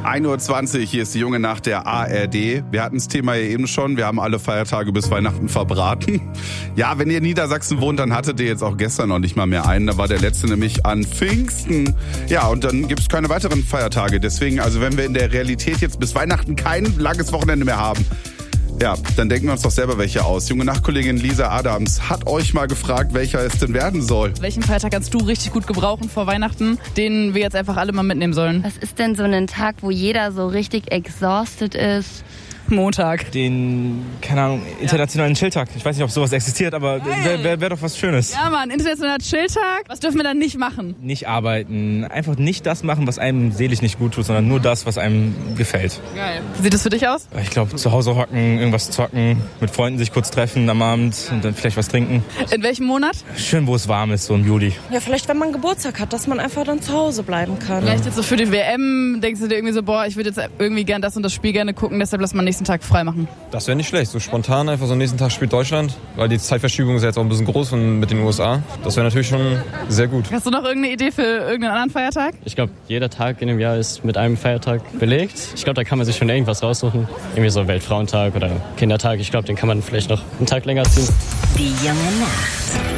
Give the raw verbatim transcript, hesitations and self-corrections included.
ein Uhr zwanzig, hier ist die junge Nacht der A R D. Wir hatten das Thema ja eben schon, wir haben alle Feiertage bis Weihnachten verbraten. Ja, wenn ihr in Niedersachsen wohnt, dann hattet ihr jetzt auch gestern noch nicht mal mehr einen. Da war der letzte nämlich an Pfingsten. Ja, und dann gibt es keine weiteren Feiertage. Deswegen, also wenn wir in der Realität jetzt bis Weihnachten kein langes Wochenende mehr haben, ja, dann denken wir uns doch selber welche aus. Junge Nachtkollegin Lisa Adams hat euch mal gefragt, welcher es denn werden soll. Welchen Feiertag kannst du richtig gut gebrauchen vor Weihnachten, den wir jetzt einfach alle mal mitnehmen sollen? Was ist denn so ein Tag, wo jeder so richtig exhausted ist? Montag. Den, keine Ahnung, internationalen Chilltag. Ich weiß nicht, ob sowas existiert, aber wäre wär, wär doch was Schönes. Ja, Mann, internationaler Chilltag. Was dürfen wir dann nicht machen? Nicht arbeiten. Einfach nicht das machen, was einem seelisch nicht gut tut, sondern nur das, was einem gefällt. Geil. Wie sieht das für dich aus? Ich glaube, zu Hause hocken, irgendwas zocken, mit Freunden sich kurz treffen am Abend und dann vielleicht was trinken. In welchem Monat? Schön, wo es warm ist, so im Juli. Ja, vielleicht, wenn man Geburtstag hat, dass man einfach dann zu Hause bleiben kann. Vielleicht jetzt so für die W M, denkst du dir irgendwie so, boah, ich würde jetzt irgendwie gern das und das Spiel gerne gucken, deshalb lass mal nächsten Tag frei machen. Das wäre nicht schlecht, so spontan einfach so am nächsten Tag spielt Deutschland, weil die Zeitverschiebung ist ja jetzt auch ein bisschen groß von, mit den U S A. Das wäre natürlich schon sehr gut. Hast du noch irgendeine Idee für irgendeinen anderen Feiertag? Ich glaube, jeder Tag in dem Jahr ist mit einem Feiertag belegt. Ich glaube, da kann man sich schon irgendwas raussuchen. Irgendwie so Weltfrauentag oder Kindertag. Ich glaube, den kann man vielleicht noch einen Tag länger ziehen. Die junge Nacht.